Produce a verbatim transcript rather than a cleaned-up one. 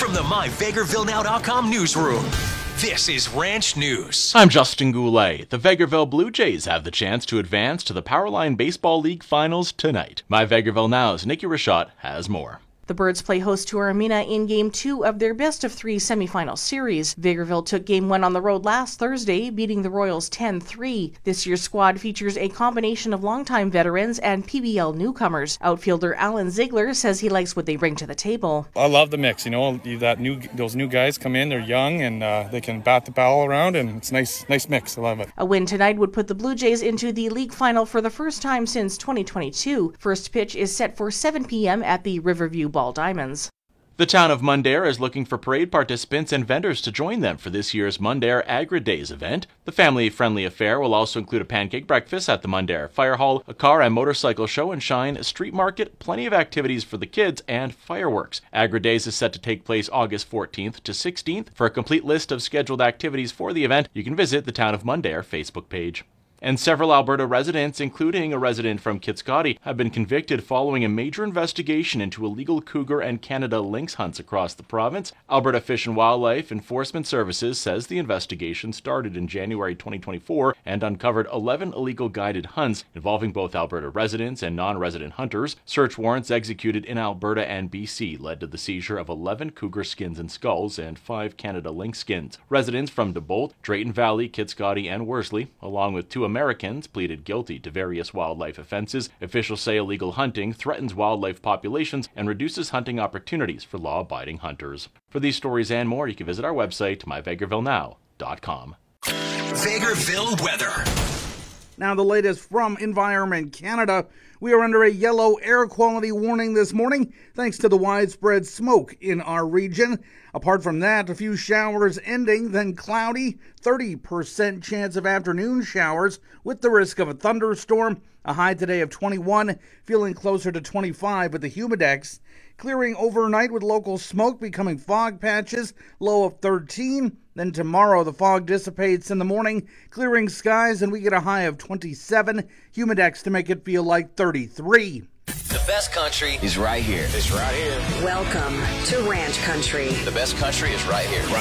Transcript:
From the my vegreville now dot com newsroom, this is Ranch News. I'm Justin Goulet. The Vegreville Blue Jays have the chance to advance to the Powerline Baseball League Finals tonight. My Vegreville Now's Nikki Rashad has more. The Birds play host to Armina in Game two of their best-of-three semifinal series. Vegreville took Game one on the road last Thursday, beating the Royals ten three. This year's squad features a combination of longtime veterans and P B L newcomers. Outfielder Alan Ziegler says he likes what they bring to the table. I love the mix. You know, that new those new guys come in, they're young, and uh, they can bat the ball around, and it's a nice, nice mix. I love it. A win tonight would put the Blue Jays into the league final for the first time since twenty twenty-two. First pitch is set for seven p.m. at the Riverview Ball Diamonds. The town of Mundare is looking for parade participants and vendors to join them for this year's Mundare Agri Days event. The family-friendly affair will also include a pancake breakfast at the Mundare Fire Hall, a car and motorcycle show and shine, a street market, plenty of activities for the kids, and fireworks. Agri Days is set to take place August fourteenth to sixteenth. For a complete list of scheduled activities for the event, you can visit the Town of Mundare Facebook page. And several Alberta residents, including a resident from Kitscoty, have been convicted following a major investigation into illegal cougar and Canada lynx hunts across the province. Alberta Fish and Wildlife Enforcement Services says the investigation started in January twenty twenty-four and uncovered eleven illegal guided hunts involving both Alberta residents and non-resident hunters. Search warrants executed in Alberta and B C led to the seizure of eleven cougar skins and skulls and five Canada lynx skins. Residents from DeBolt, Drayton Valley, Kitscoty, and Worsley, along with two Americans, pleaded guilty to various wildlife offenses. Officials say illegal hunting threatens wildlife populations and reduces hunting opportunities for law-abiding hunters. For these stories and more, you can visit our website, my vegreville now dot com. Vegreville weather. Now the latest from Environment Canada. We are under a yellow air quality warning this morning thanks to the widespread smoke in our region. Apart from that, a few showers ending, then cloudy, thirty percent chance of afternoon showers with the risk of a thunderstorm. A high today of twenty-one, feeling closer to twenty-five with the humidex. Clearing overnight with local smoke becoming fog patches, low of thirteen. Then tomorrow the fog dissipates in the morning, clearing skies, and we get a high of twenty-seven. Humidex to make it feel like thirty-three. The best country is right here. It's right here. Welcome to Ranch Country. The best country is right here. Right